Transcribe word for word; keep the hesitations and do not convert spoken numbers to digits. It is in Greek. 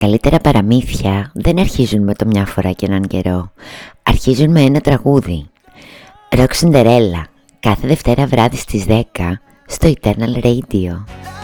καλύτερα παραμύθια δεν αρχίζουν με το μια φορά και έναν καιρό. Αρχίζουν με ένα τραγούδι. Rock Cinderella, κάθε Δευτέρα βράδυ στις δέκα στο Eternal Radio.